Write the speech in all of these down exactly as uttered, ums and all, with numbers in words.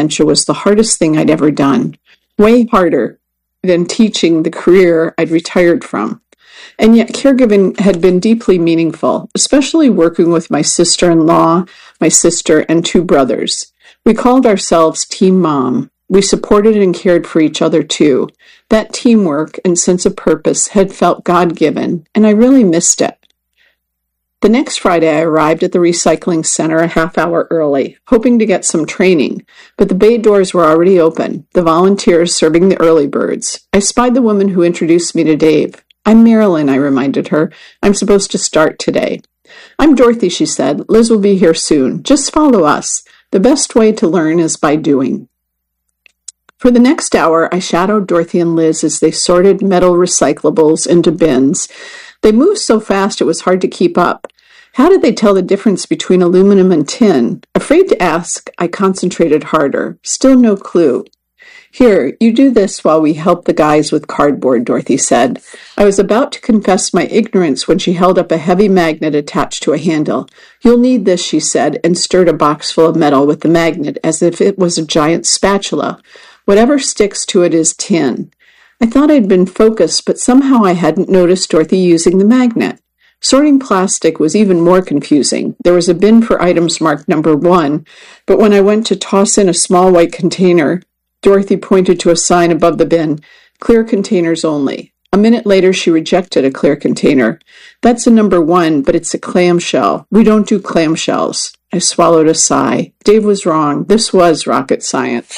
dementia was the hardest thing I'd ever done, way harder than teaching the career I'd retired from. And yet caregiving had been deeply meaningful, especially working with my sister-in-law, my sister, and two brothers. We called ourselves Team Mom. We supported and cared for each other too. That teamwork and sense of purpose had felt God-given, and I really missed it. The next Friday, I arrived at the recycling center a half hour early, hoping to get some training, but the bay doors were already open, the volunteers serving the early birds. I spied the woman who introduced me to Dave. I'm Marilyn, I reminded her. I'm supposed to start today. I'm Dorothy, she said. Liz will be here soon. Just follow us. The best way to learn is by doing. For the next hour, I shadowed Dorothy and Liz as they sorted metal recyclables into bins. They moved so fast it was hard to keep up. How did they tell the difference between aluminum and tin? Afraid to ask, I concentrated harder. Still no clue. Here, you do this while we help the guys with cardboard, Dorothy said. I was about to confess my ignorance when she held up a heavy magnet attached to a handle. You'll need this, she said, and stirred a box full of metal with the magnet as if it was a giant spatula. Whatever sticks to it is tin. I thought I'd been focused, but somehow I hadn't noticed Dorothy using the magnet. Sorting plastic was even more confusing. There was a bin for items marked number one, but when I went to toss in a small white container, Dorothy pointed to a sign above the bin, clear containers only. A minute later, she rejected a clear container. That's a number one, but it's a clamshell. We don't do clamshells. I swallowed a sigh. Dave was wrong. This was rocket science.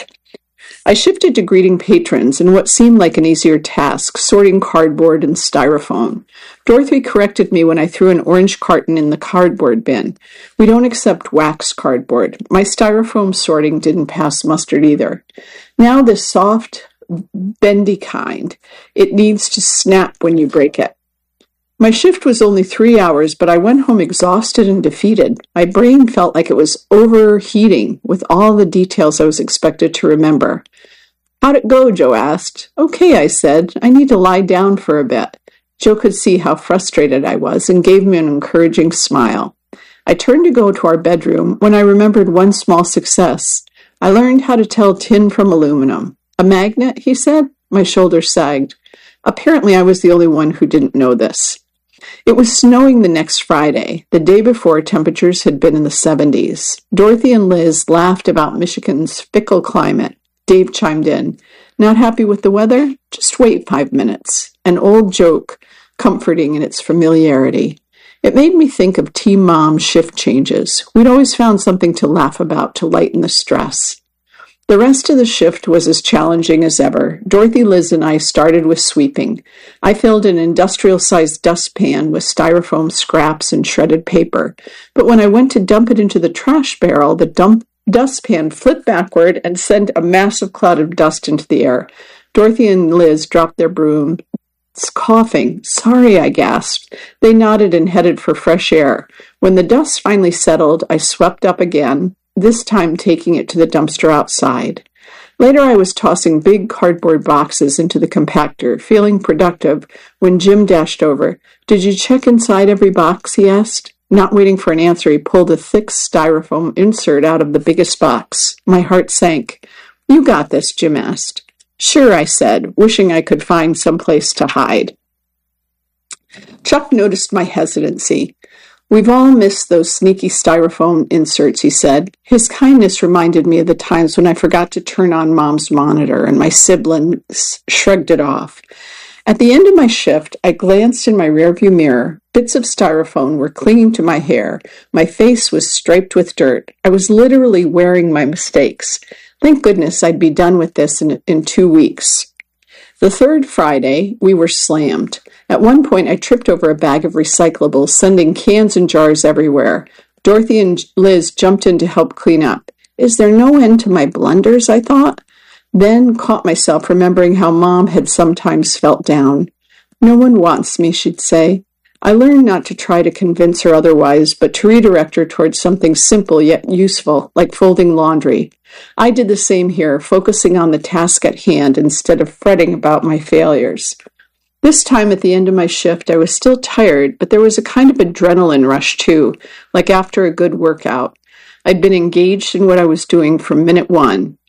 I shifted to greeting patrons in what seemed like an easier task, sorting cardboard and styrofoam. Dorothy corrected me when I threw an orange carton in the cardboard bin. We don't accept wax cardboard. My styrofoam sorting didn't pass mustard either. Now this soft, bendy kind. It needs to snap when you break it. My shift was only three hours, but I went home exhausted and defeated. My brain felt like it was overheating with all the details I was expected to remember. How'd it go? Joe asked. Okay, I said. I need to lie down for a bit. Joe could see how frustrated I was and gave me an encouraging smile. I turned to go to our bedroom when I remembered one small success. I learned how to tell tin from aluminum. A magnet, he said. My shoulders sagged. Apparently, I was the only one who didn't know this. It was snowing the next Friday. The day before, temperatures had been in the seventies. Dorothy and Liz laughed about Michigan's fickle climate. Dave chimed in. Not happy with the weather? Just wait five minutes. An old joke, comforting in its familiarity. It made me think of Team Mom's shift changes. We'd always found something to laugh about to lighten the stress. The rest of the shift was as challenging as ever. Dorothy, Liz, and I started with sweeping. I filled an industrial-sized dustpan with styrofoam scraps and shredded paper. But when I went to dump it into the trash barrel, the dump dustpan flipped backward and sent a massive cloud of dust into the air. Dorothy and Liz dropped their brooms, coughing. Sorry, I gasped. They nodded and headed for fresh air. When the dust finally settled, I swept up again, this time taking it to the dumpster outside. Later, I was tossing big cardboard boxes into the compactor, feeling productive, when Jim dashed over. Did you check inside every box? He asked. Not waiting for an answer, he pulled a thick styrofoam insert out of the biggest box. My heart sank. You got this, Jim asked. Sure, I said, wishing I could find some place to hide. Chuck noticed my hesitancy. We've all missed those sneaky styrofoam inserts, he said. His kindness reminded me of the times when I forgot to turn on Mom's monitor and my siblings shrugged it off. At the end of my shift, I glanced in my rearview mirror. Bits of styrofoam were clinging to my hair. My face was striped with dirt. I was literally wearing my mistakes. Thank goodness I'd be done with this in, in two weeks. The third Friday, we were slammed. At one point, I tripped over a bag of recyclables, sending cans and jars everywhere. Dorothy and Liz jumped in to help clean up. Is there no end to my blunders, I thought? Then caught myself remembering how Mom had sometimes felt down. No one wants me, she'd say. I learned not to try to convince her otherwise, but to redirect her towards something simple yet useful, like folding laundry. I did the same here, focusing on the task at hand instead of fretting about my failures. This time at the end of my shift, I was still tired, but there was a kind of adrenaline rush too, like after a good workout. I'd been engaged in what I was doing from minute one.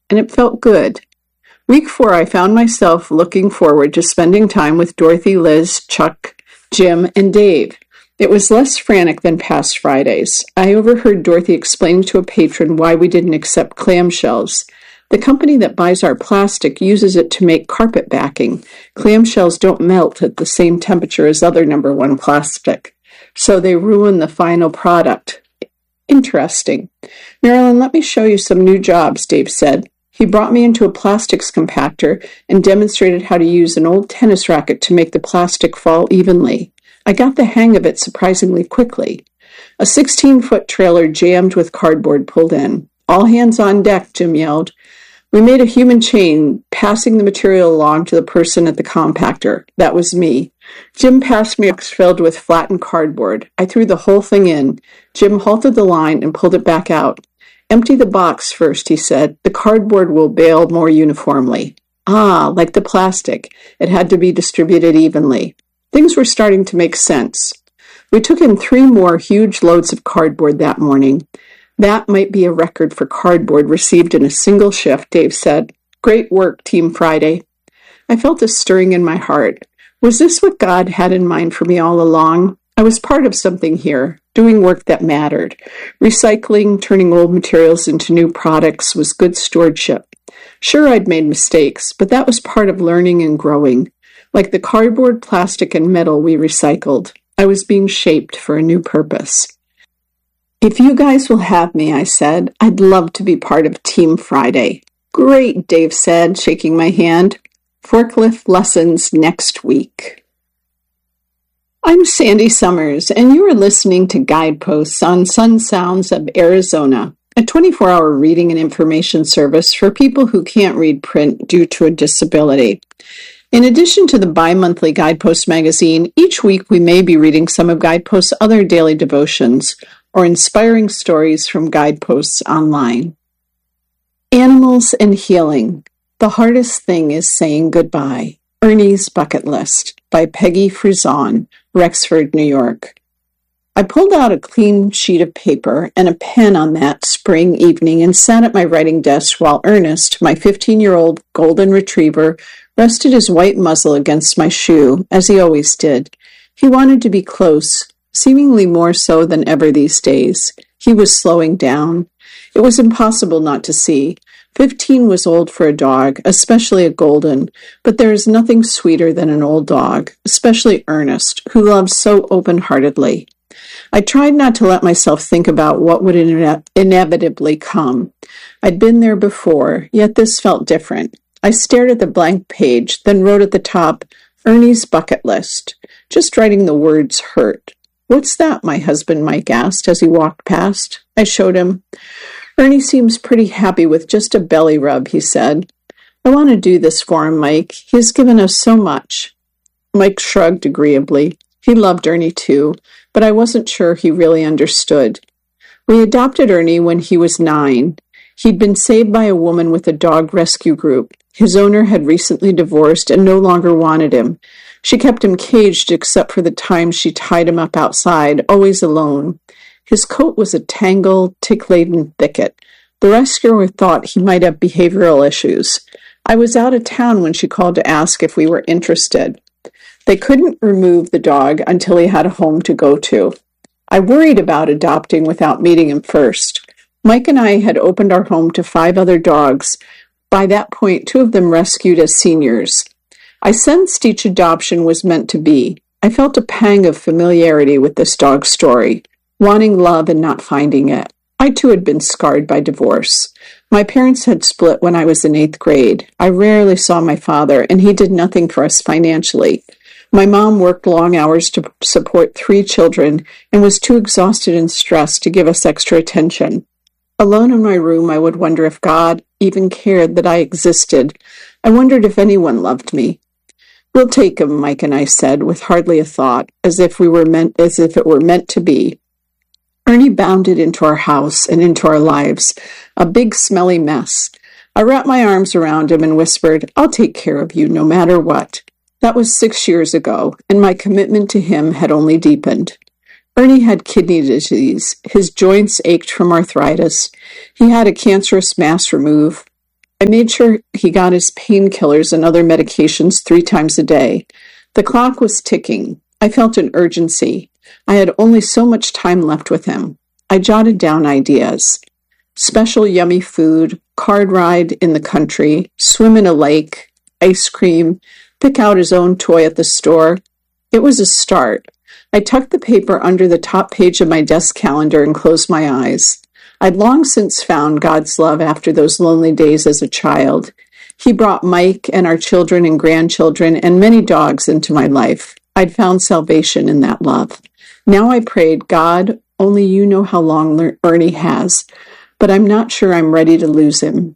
and it felt good. Week four, I found myself looking forward to spending time with Dorothy, Liz, Chuck, Jim, and Dave. It was less frantic than past Fridays. I overheard Dorothy explaining to a patron why we didn't accept clamshells. The company that buys our plastic uses it to make carpet backing. Clamshells don't melt at the same temperature as other number one plastic, so they ruin the final product. Interesting. Marilyn, let me show you some new jobs, Dave said. He brought me into a plastics compactor and demonstrated how to use an old tennis racket to make the plastic fall evenly. I got the hang of it surprisingly quickly. A sixteen-foot trailer jammed with cardboard pulled in. All hands on deck, Jim yelled. We made a human chain, passing the material along to the person at the compactor. That was me. Jim passed me a box filled with flattened cardboard. I threw the whole thing in. Jim halted the line and pulled it back out. Empty the box first, he said. The cardboard will bail more uniformly. Ah, like the plastic. It had to be distributed evenly. Things were starting to make sense. We took in three more huge loads of cardboard that morning. That might be a record for cardboard received in a single shift, Dave said. Great work, Team Friday. I felt a stirring in my heart. Was this what God had in mind for me all along? I was part of something here, doing work that mattered. Recycling, turning old materials into new products was good stewardship. Sure, I'd made mistakes, but that was part of learning and growing. Like the cardboard, plastic, and metal we recycled, I was being shaped for a new purpose. If you guys will have me, I said, I'd love to be part of Team Friday. Great, Dave said, shaking my hand. Forklift lessons next week. I'm Sandy Summers, and you are listening to Guideposts on Sun Sounds of Arizona, a twenty-four hour reading and information service for people who can't read print due to a disability. In addition to the bi-monthly Guidepost magazine, each week we may be reading some of Guideposts' other daily devotions or inspiring stories from Guideposts online. Animals and Healing. The Hardest Thing is Saying Goodbye. Ernie's Bucket List by Peggy Frizon, Rexford, New York. I pulled out a clean sheet of paper and a pen on that spring evening and sat at my writing desk while Ernest, my fifteen-year-old golden retriever, rested his white muzzle against my shoe, as he always did. He wanted to be close, seemingly more so than ever these days. He was slowing down. It was impossible not to see. Fifteen was old for a dog, especially a golden, but there is nothing sweeter than an old dog, especially Ernest, who loves so open-heartedly. I tried not to let myself think about what would ine- inevitably come. I'd been there before, yet this felt different. I stared at the blank page, then wrote at the top, Ernie's Bucket List. Just writing the words hurt. What's that? My husband Mike asked as he walked past. I showed him. Ernie seems pretty happy with just a belly rub, he said. I want to do this for him, Mike. He has given us so much. Mike shrugged agreeably. He loved Ernie too, but I wasn't sure he really understood. We adopted Ernie when he was nine. He'd been saved by a woman with a dog rescue group. His owner had recently divorced and no longer wanted him. She kept him caged except for the times she tied him up outside, always alone. His coat was a tangled, tick-laden thicket. The rescuer thought he might have behavioral issues. I was out of town when she called to ask if we were interested. They couldn't remove the dog until he had a home to go to. I worried about adopting without meeting him first. Mike and I had opened our home to five other dogs. By that point, two of them rescued as seniors. I sensed each adoption was meant to be. I felt a pang of familiarity with this dog's story, wanting love and not finding it. I too had been scarred by divorce. My parents had split when I was in eighth grade. I rarely saw my father, and he did nothing for us financially. My mom worked long hours to support three children and was too exhausted and stressed to give us extra attention. Alone in my room, I would wonder if God even cared that I existed. I wondered if anyone loved me. We'll take him, Mike and I said, with hardly a thought, as if we were meant, as if it were meant to be. Ernie bounded into our house and into our lives, a big smelly mess. I wrapped my arms around him and whispered, I'll take care of you no matter what. That was six years ago, and my commitment to him had only deepened. Ernie had kidney disease. His joints ached from arthritis. He had a cancerous mass removed. I made sure he got his painkillers and other medications three times a day. The clock was ticking. I felt an urgency. I had only so much time left with him. I jotted down ideas. Special yummy food, card ride in the country, swim in a lake, ice cream, pick out his own toy at the store. It was a start. I tucked the paper under the top page of my desk calendar and closed my eyes. I'd long since found God's love after those lonely days as a child. He brought Mike and our children and grandchildren and many dogs into my life. I'd found salvation in that love. Now I prayed, God, only you know how long Ernie has, but I'm not sure I'm ready to lose him.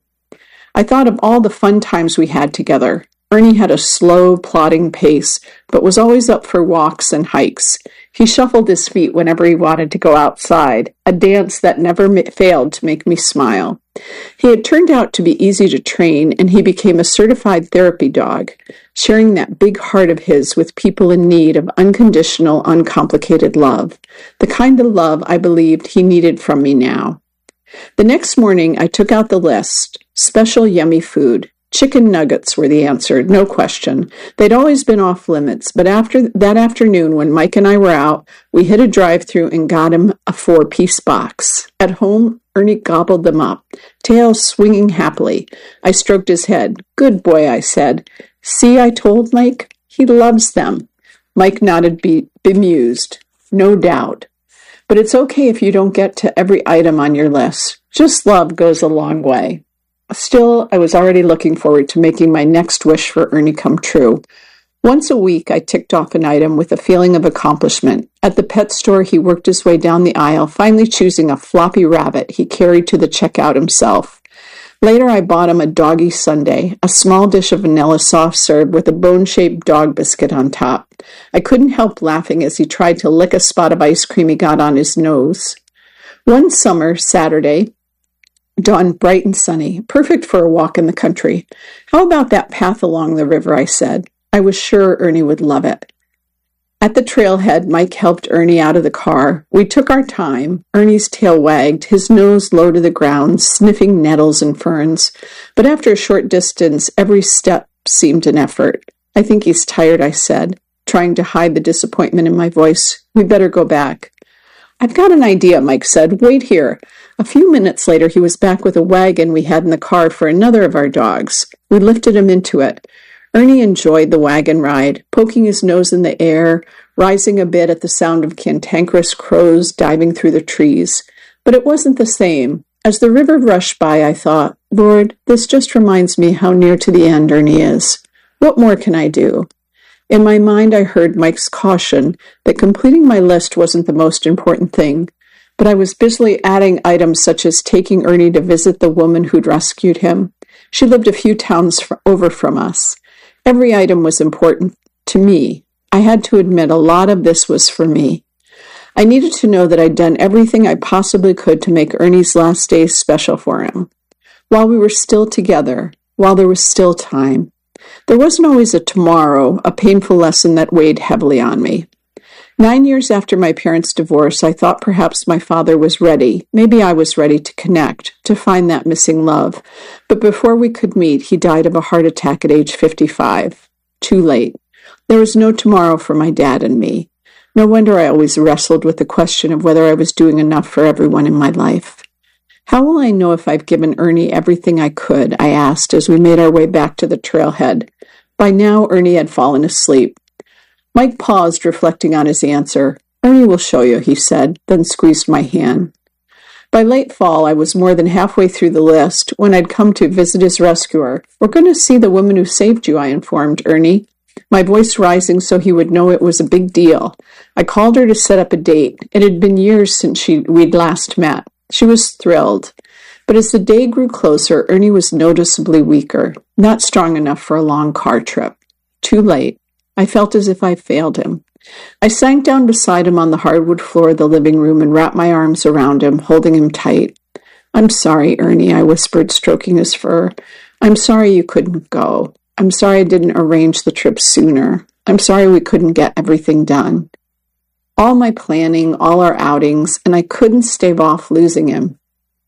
I thought of all the fun times we had together. Ernie had a slow, plodding pace, but was always up for walks and hikes. He shuffled his feet whenever he wanted to go outside, a dance that never ma- failed to make me smile. He had turned out to be easy to train, and he became a certified therapy dog, sharing that big heart of his with people in need of unconditional, uncomplicated love, the kind of love I believed he needed from me now. The next morning, I took out the list. Special yummy food. Chicken nuggets were the answer, no question. They'd always been off limits, but after that afternoon when Mike and I were out, we hit a drive-thru and got him a four-piece box. At home, Ernie gobbled them up, tail swinging happily. I stroked his head. Good boy, I said. See, I told Mike. He loves them. Mike nodded be- bemused. No doubt. But it's okay if you don't get to every item on your list. Just love goes a long way. Still, I was already looking forward to making my next wish for Ernie come true. Once a week, I ticked off an item with a feeling of accomplishment. At the pet store, he worked his way down the aisle, finally choosing a floppy rabbit he carried to the checkout himself. Later, I bought him a doggy sundae, a small dish of vanilla soft serve with a bone-shaped dog biscuit on top. I couldn't help laughing as he tried to lick a spot of ice cream he got on his nose. One summer, Saturday, dawned bright and sunny, perfect for a walk in the country. How about that path along the river, I said. I was sure Ernie would love it. At the trailhead, Mike helped Ernie out of the car. We took our time. Ernie's tail wagged, his nose low to the ground, sniffing nettles and ferns. But after a short distance, every step seemed an effort. I think he's tired, I said, trying to hide the disappointment in my voice. We better go back. I've got an idea, Mike said. Wait here. A few minutes later, he was back with a wagon we had in the car for another of our dogs. We lifted him into it. Ernie enjoyed the wagon ride, poking his nose in the air, rising a bit at the sound of cantankerous crows diving through the trees. But it wasn't the same. As the river rushed by, I thought, Lord, this just reminds me how near to the end Ernie is. What more can I do? In my mind, I heard Mike's caution that completing my list wasn't the most important thing. But I was busily adding items such as taking Ernie to visit the woman who'd rescued him. She lived a few towns over from us. Every item was important to me. I had to admit a lot of this was for me. I needed to know that I'd done everything I possibly could to make Ernie's last days special for him. While we were still together, while there was still time. There wasn't always a tomorrow, a painful lesson that weighed heavily on me. Nine years after my parents' divorce, I thought perhaps my father was ready. Maybe I was ready to connect, to find that missing love. But before we could meet, he died of a heart attack at age fifty-five. Too late. There was no tomorrow for my dad and me. No wonder I always wrestled with the question of whether I was doing enough for everyone in my life. How will I know if I've given Ernie everything I could? I asked as we made our way back to the trailhead. By now, Ernie had fallen asleep. Mike paused, reflecting on his answer. Ernie will show you, he said, then squeezed my hand. By late fall, I was more than halfway through the list when I'd come to visit his rescuer. We're going to see the woman who saved you, I informed Ernie, my voice rising so he would know it was a big deal. I called her to set up a date. It had been years since she, we'd last met. She was thrilled. But as the day grew closer, Ernie was noticeably weaker, not strong enough for a long car trip. Too late. I felt as if I failed him. I sank down beside him on the hardwood floor of the living room and wrapped my arms around him, holding him tight. I'm sorry, Ernie, I whispered, stroking his fur. I'm sorry you couldn't go. I'm sorry I didn't arrange the trip sooner. I'm sorry we couldn't get everything done. All my planning, all our outings, and I couldn't stave off losing him.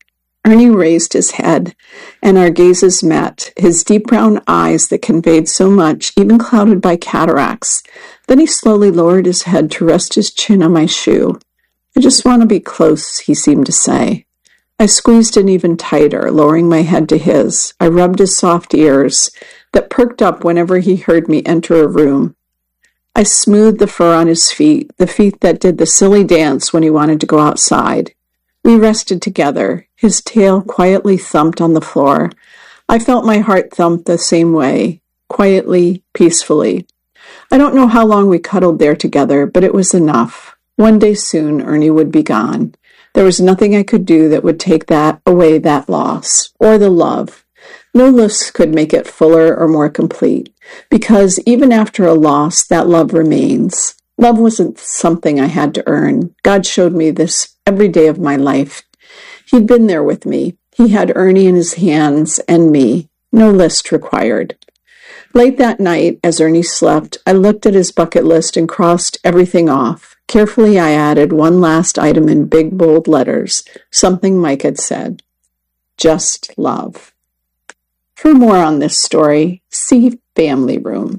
Ernie raised his head, and our gazes met, his deep brown eyes that conveyed so much, even clouded by cataracts. Then he slowly lowered his head to rest his chin on my shoe. "I just want to be close," he seemed to say. I squeezed in even tighter, lowering my head to his. I rubbed his soft ears that perked up whenever he heard me enter a room. I smoothed the fur on his feet, the feet that did the silly dance when he wanted to go outside. We rested together. His tail quietly thumped on the floor. I felt my heart thump the same way, quietly, peacefully. I don't know how long we cuddled there together, but it was enough. One day soon, Ernie would be gone. There was nothing I could do that would take that away, that loss, or the love. No list could make it fuller or more complete, because even after a loss, that love remains. Love wasn't something I had to earn. God showed me this every day of my life. He'd been there with me. He had Ernie in his hands and me. No list required. Late that night, as Ernie slept, I looked at his bucket list and crossed everything off. Carefully, I added one last item in big, bold letters, something Mike had said. Just love. For more on this story, see Family Room.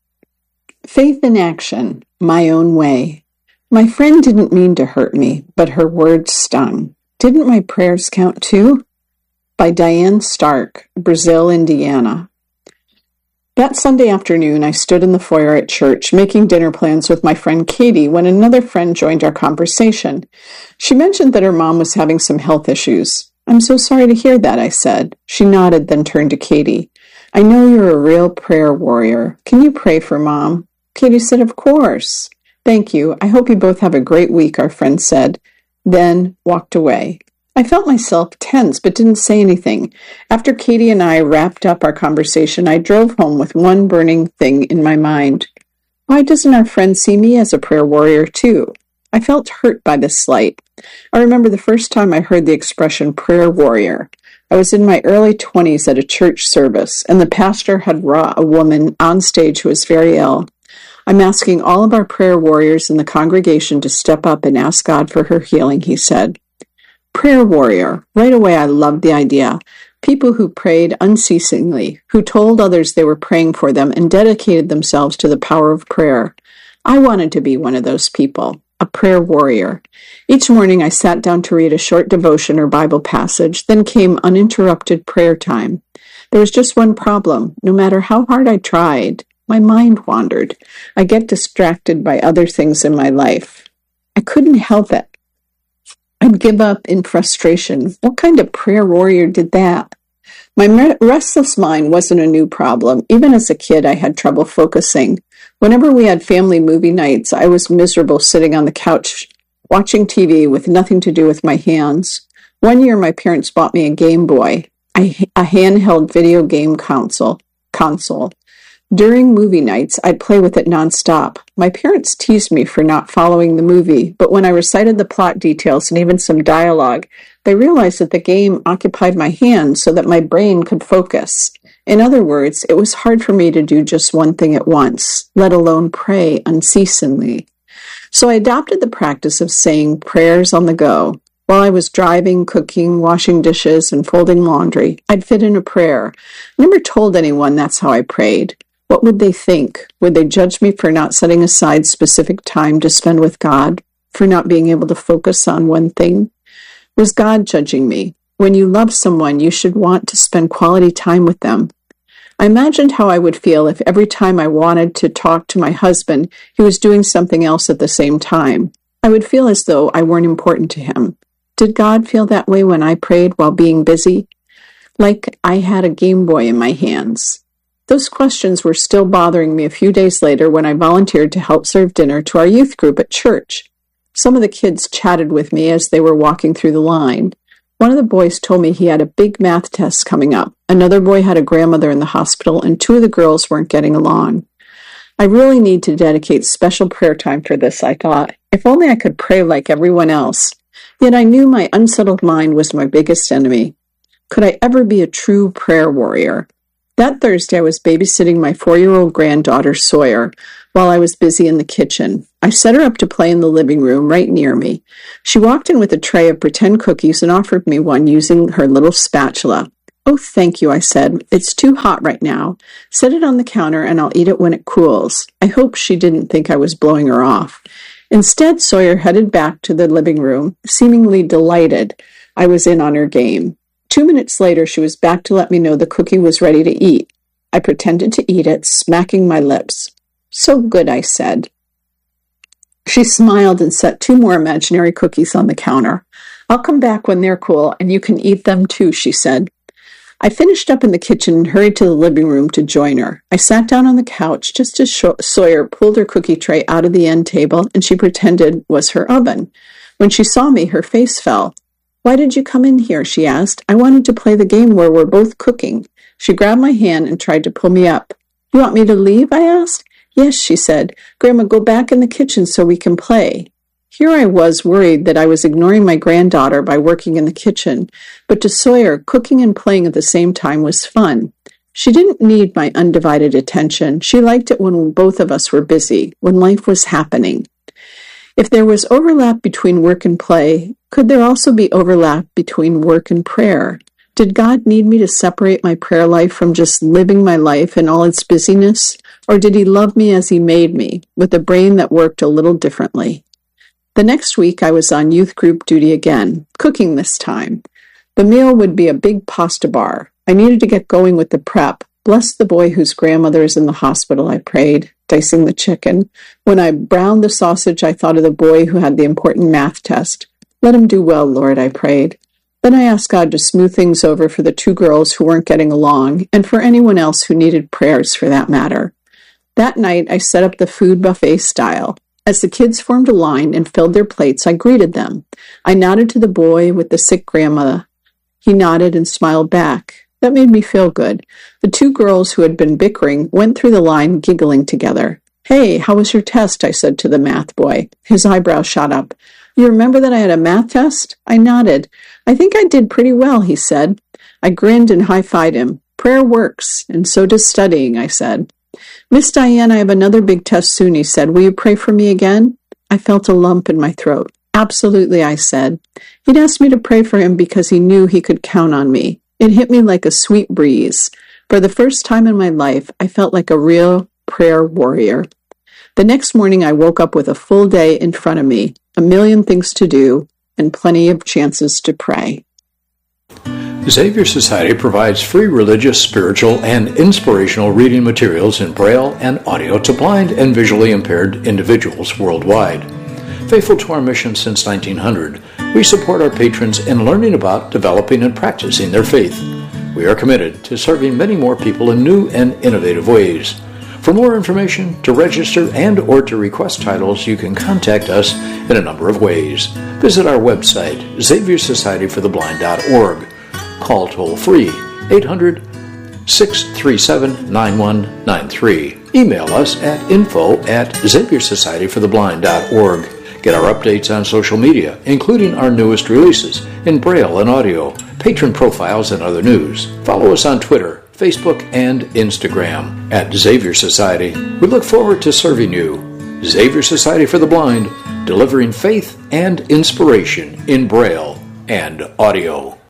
Faith in Action, My Own Way. My friend didn't mean to hurt me, but her words stung. Didn't my prayers count too? By Diane Stark, Brazil, Indiana. That Sunday afternoon, I stood in the foyer at church, making dinner plans with my friend Katie, when another friend joined our conversation. She mentioned that her mom was having some health issues. "I'm so sorry to hear that," I said. She nodded, then turned to Katie. "I know you're a real prayer warrior. Can you pray for Mom?" Katie said, "Of course." "Thank you. I hope you both have a great week," our friend said, then walked away. I felt myself tense, but didn't say anything. After Katie and I wrapped up our conversation, I drove home with one burning thing in my mind. Why doesn't our friend see me as a prayer warrior, too? I felt hurt by this slight. I remember the first time I heard the expression prayer warrior. I was in my early twenties at a church service, and the pastor had brought a woman on stage who was very ill. "I'm asking all of our prayer warriors in the congregation to step up and ask God for her healing," he said. Prayer warrior. Right away, I loved the idea. People who prayed unceasingly, who told others they were praying for them and dedicated themselves to the power of prayer. I wanted to be one of those people, a prayer warrior. Each morning, I sat down to read a short devotion or Bible passage, then came uninterrupted prayer time. There was just one problem. No matter how hard I tried, my mind wandered. I get distracted by other things in my life. I couldn't help it. I'd give up in frustration. What kind of prayer warrior did that? My restless mind wasn't a new problem. Even as a kid, I had trouble focusing. Whenever we had family movie nights, I was miserable sitting on the couch, watching T V with nothing to do with my hands. One year, my parents bought me a Game Boy, a, a handheld video game console. console. During movie nights, I'd play with it nonstop. My parents teased me for not following the movie, but when I recited the plot details and even some dialogue, they realized that the game occupied my hands so that my brain could focus. In other words, it was hard for me to do just one thing at once, let alone pray unceasingly. So I adopted the practice of saying prayers on the go. While I was driving, cooking, washing dishes, and folding laundry, I'd fit in a prayer. I never told anyone that's how I prayed. What would they think? Would they judge me for not setting aside specific time to spend with God? For not being able to focus on one thing? Was God judging me? When you love someone, you should want to spend quality time with them. I imagined how I would feel if every time I wanted to talk to my husband, he was doing something else at the same time. I would feel as though I weren't important to him. Did God feel that way when I prayed while being busy? Like I had a Game Boy in my hands. Those questions were still bothering me a few days later when I volunteered to help serve dinner to our youth group at church. Some of the kids chatted with me as they were walking through the line. One of the boys told me he had a big math test coming up. Another boy had a grandmother in the hospital, and two of the girls weren't getting along. I really need to dedicate special prayer time for this, I thought. If only I could pray like everyone else. Yet I knew my unsettled mind was my biggest enemy. Could I ever be a true prayer warrior? That Thursday, I was babysitting my four-year-old granddaughter, Sawyer. while I was busy in the kitchen. I set her up to play in the living room right near me. She walked in with a tray of pretend cookies and offered me one using her little spatula. "Oh, thank you," I said. "It's too hot right now. Set it on the counter and I'll eat it when it cools." I hope she didn't think I was blowing her off. Instead, Sawyer headed back to the living room, seemingly delighted I was in on her game. Two minutes later, she was back to let me know the cookie was ready to eat. I pretended to eat it, smacking my lips. "So good," I said. She smiled and set two more imaginary cookies on the counter. "I'll come back when they're cool, and you can eat them too," she said. I finished up in the kitchen and hurried to the living room to join her. I sat down on the couch just as Sawyer pulled her cookie tray out of the end table, and she pretended was her oven. When she saw me, her face fell. "Why did you come in here?" she asked. "I wanted to play the game where we're both cooking." She grabbed my hand and tried to pull me up. "You want me to leave?" I asked. "Yes," she said. "Grandma, go back in the kitchen so we can play." Here I was worried that I was ignoring my granddaughter by working in the kitchen, but to Sawyer, cooking and playing at the same time was fun. She didn't need my undivided attention. She liked it when both of us were busy, when life was happening. If there was overlap between work and play, could there also be overlap between work and prayer? Did God need me to separate my prayer life from just living my life in all its busyness? Or did he love me as he made me, with a brain that worked a little differently? The next week I was on youth group duty again, cooking this time. The meal would be a big pasta bar. I needed to get going with the prep. Bless the boy whose grandmother is in the hospital, I prayed, dicing the chicken. When I browned the sausage, I thought of the boy who had the important math test. Let him do well, Lord, I prayed. Then I asked God to smooth things over for the two girls who weren't getting along, and for anyone else who needed prayers for that matter. That night, I set up the food buffet style. As the kids formed a line and filled their plates, I greeted them. I nodded to the boy with the sick grandmother. He nodded and smiled back. That made me feel good. The two girls who had been bickering went through the line giggling together. "Hey, how was your test?" I said to the math boy. His eyebrows shot up. "You remember that I had a math test?" I nodded. "I think I did pretty well," he said. I grinned and high-fived him. "Prayer works, and so does studying," I said. "Miss Diane, I have another big test soon," he said. "Will you pray for me again?" I felt a lump in my throat. "Absolutely," I said. He'd asked me to pray for him because he knew he could count on me. It hit me like a sweet breeze. For the first time in my life, I felt like a real prayer warrior. The next morning, I woke up with a full day in front of me, a million things to do, and plenty of chances to pray. Xavier Society provides free religious, spiritual, and inspirational reading materials in Braille and audio to blind and visually impaired individuals worldwide. Faithful to our mission since nineteen hundred, we support our patrons in learning about, developing, and practicing their faith. We are committed to serving many more people in new and innovative ways. For more information, to register, and or to request titles, you can contact us in a number of ways. Visit our website, xavier society for the blind dot org. Call toll-free eight hundred, six three seven, nine one nine three. Email us at info at xavier society for the blind dot org. Get our updates on social media, including our newest releases in Braille and audio, patron profiles, and other news. Follow us on Twitter, Facebook, and Instagram at Xavier Society. We look forward to serving you. Xavier Society for the Blind, delivering faith and inspiration in Braille and audio.